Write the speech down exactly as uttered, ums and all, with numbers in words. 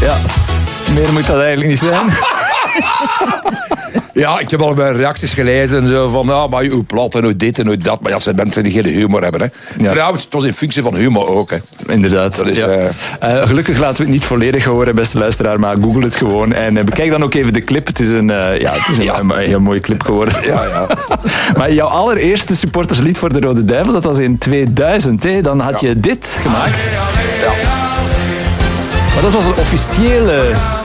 Ja, meer moet dat eigenlijk niet zijn. Ja, ik heb al mijn reacties gelezen en zo van, ah, maar hoe plat en hoe dit en hoe dat. Maar ja, zijn mensen die geen humor hebben. Hè. Ja. Trouwens, het was in functie van humor ook. Hè. Inderdaad. Dat is, ja. uh... Uh, gelukkig laten we het niet volledig horen, beste luisteraar, maar google het gewoon. En uh, bekijk dan ook even de clip. Het is een, uh, ja, het is een, ja. een, een heel mooie clip geworden. Ja, ja. Maar jouw allereerste supporterslied voor de Rode Duivels, dat was in tweeduizend. Hè? Dan had ja. je dit gemaakt. Ja. Maar dat was een officiële